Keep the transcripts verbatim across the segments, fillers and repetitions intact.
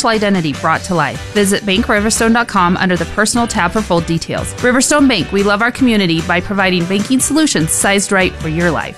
financial identity brought to life. Visit bank riverstone dot com under the Personal tab for full details. Riverstone Bank, we love our community by providing banking solutions sized right for your life.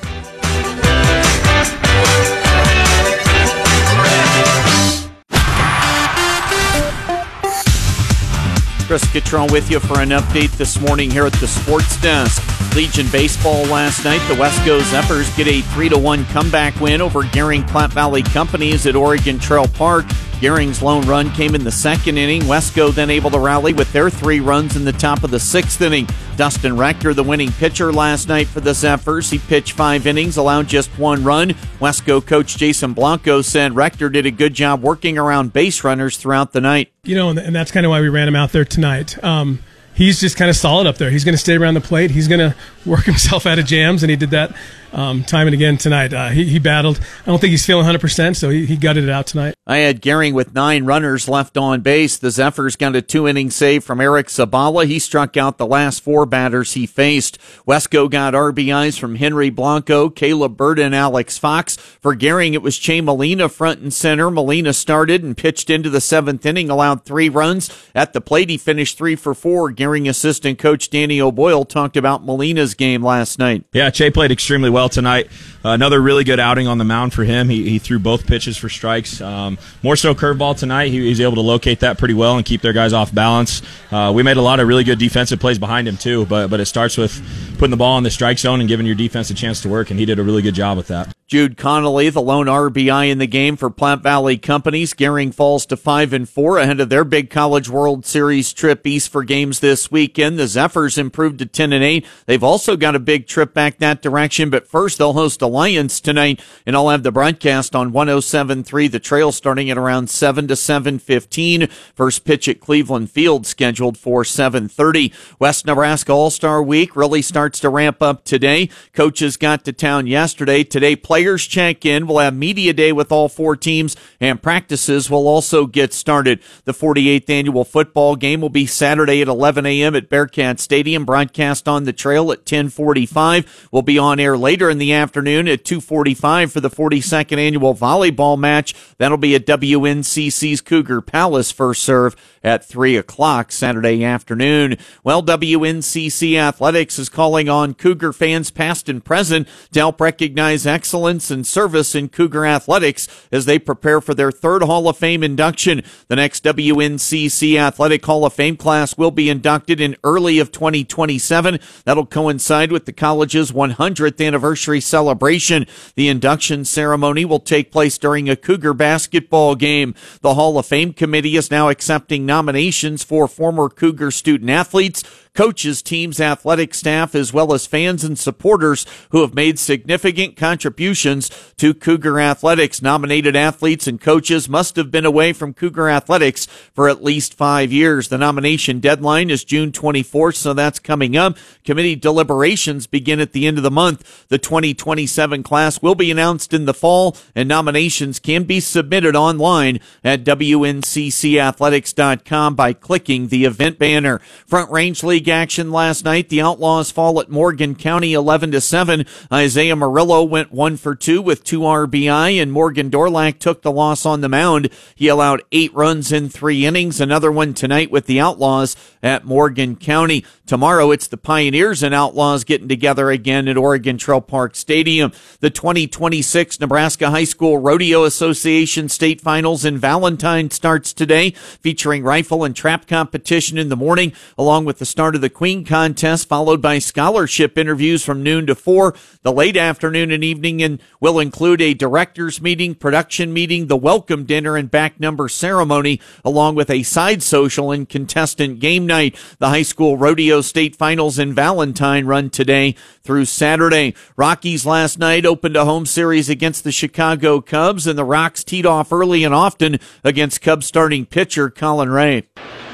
Chris Kitron with you for an update this morning here at the Sports Desk. Legion Baseball last night. The Wesco Zephyrs get a three to one comeback win over Gering Platte Valley Companies at Oregon Trail Park. Gering's lone run came in the second inning. Wesco then able to rally with their three runs in the top of the sixth inning. Dustin Rector, the winning pitcher last night for the Zephyrs. He pitched five innings, allowed just one run. Wesco coach Jason Blanco said Rector did a good job working around base runners throughout the night. You know, and that's kind of why we ran him out there tonight. Um, he's just kind of solid up there. He's going to stay around the plate. He's going to work himself out of jams, and he did that um, time and again tonight. Uh, he, he battled. I don't think he's feeling one hundred percent, so he, he gutted it out tonight. I had Gering with nine runners left on base. The Zephyrs got a two-inning save from Eric Zabala. He struck out the last four batters he faced. Wesco got R B Is from Henry Blanco, Caleb Bird, and Alex Fox. For Gering, it was Che Molina front and center. Molina started and pitched into the seventh inning, allowed three runs. At the plate, he finished three for four. Gering assistant coach Danny O'Boyle talked about Molina's game last night. Yeah, Che played extremely well tonight. Uh, another really good outing on the mound for him. He, he threw both pitches for strikes. Um, more so curveball tonight. He, he was able to locate that pretty well and keep their guys off balance. Uh, we made a lot of really good defensive plays behind him too, but but it starts with putting the ball in the strike zone and giving your defense a chance to work, and he did a really good job with that. Jude Connolly, the lone R B I in the game for Platte Valley Companies. Gering falls to five and four ahead of their big College World Series trip east for games this weekend. The Zephyrs improved to ten and eight. They've also got a big trip back that direction, but first they'll host Alliance tonight, and I'll have the broadcast on one oh seven point three The Trail starting at around seven to seven fifteen. First pitch at Cleveland Field scheduled for seven thirty. West Nebraska All-Star Week really starts to ramp up today. Coaches got to town yesterday. Today, players check in. We'll have media day with all four teams, and practices will also get started. The forty-eighth annual football game will be Saturday at eleven a.m. at Bearcat Stadium. Broadcast on the Trail at ten forty-five. We'll be on air later in the afternoon at two forty-five for the forty-second annual volleyball match. That'll be at W N C C's Cougar Palace first serve at three o'clock Saturday afternoon. Well, W N C C Athletics is calling on Cougar fans past and present to help recognize excellence and service in Cougar athletics as they prepare for their third Hall of Fame induction. The next W N C C Athletic Hall of Fame class will be inducted in early of twenty twenty-seven. That'll coincide with the college's one hundredth anniversary celebration. The induction ceremony will take place during a Cougar basketball game. The Hall of Fame committee is now accepting nominations for former Cougar student athletes, coaches, teams, athletic staff, as well as fans and supporters who have made significant contributions to Cougar athletics. Nominated athletes and coaches must have been away from Cougar athletics for at least five years. The nomination deadline is June twenty-fourth, so that's coming up. Committee deliberations begin at the end of the month. The twenty twenty-seven class will be announced in the fall, and nominations can be submitted online at W N C C athletics dot com by clicking the event banner. Front Range League action last night. The Outlaws fall at Morgan County eleven to seven. Isaiah Murillo went one for two with two R B I, and Morgan Dorlack took the loss on the mound. He allowed eight runs in three innings. Another one tonight with the Outlaws at Morgan County. Tomorrow it's the Pioneers and Outlaws getting together again at Oregon Trail Park Stadium. The twenty twenty-six Nebraska High School Rodeo Association State Finals in Valentine starts today, featuring rifle and trap competition in the morning, along with the start of the Queen Contest, followed by scholarship interviews from noon to four. The late afternoon and evening and will include a director's meeting, production meeting, the welcome dinner, and back number ceremony, along with a side social and contestant game night. The high school rodeo state finals in Valentine run today through Saturday. Rockies last night opened a home series against the Chicago Cubs, and the Rocks teed off early and often against Cubs starting pitcher Colin Ray.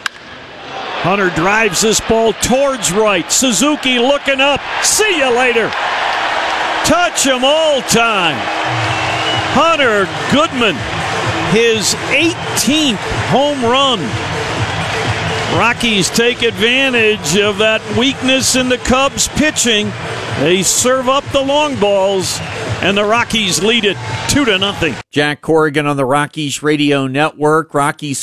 Hunter drives this ball towards right. Suzuki looking up. See you later. Touch 'em all time. Hunter Goodman, his eighteenth home run. Rockies take advantage of that weakness in the Cubs pitching. They serve up the long balls, and the Rockies lead it two to nothing. Jack Corrigan on the Rockies Radio Network. Rockies